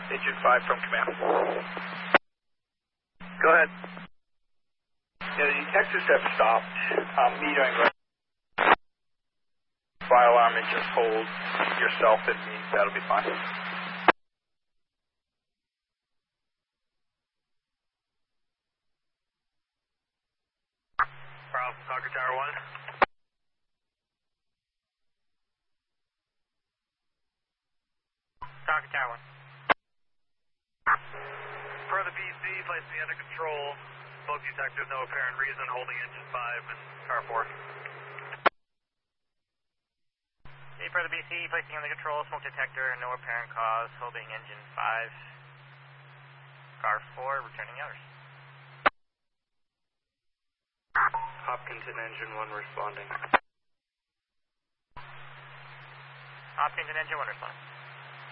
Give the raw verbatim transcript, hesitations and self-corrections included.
Engine five from command. Go ahead. Yeah, the detectors have stopped um, metering. Fire alarm and just hold yourself and me. That'll be fine. Bravo, Talker Tower one. Talker Tower one. For the P C, placing me under control. Smoke detectors, no apparent reason, holding engine five and car four. For the B C, placing under control, smoke detector, no apparent cause, holding engine five. Car four, returning hours. Hopkins and engine one responding. Hopkins and engine one responding.